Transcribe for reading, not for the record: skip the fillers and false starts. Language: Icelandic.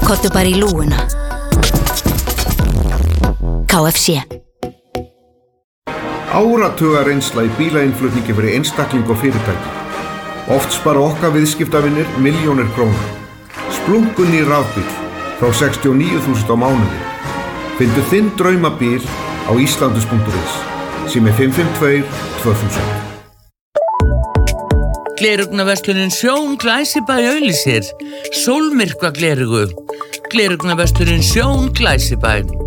Komdu bara í lúguna. KFC. Áratuga reynsla í bílainnflutningi fyrir einstakling og fyrirtæki. Oft spara okkar viðskiptavinir milljónir króna. Splunkunni rafbíl frá 69.000 á mánuði. Fyndu þinn draumabíl á islandus.is sem 552 2000. Glerugnaverslunin Sjón Glæsibæ auglýsir sólmyrkva glerugu. Glerugnaverslunin Sjón Glæsibæ.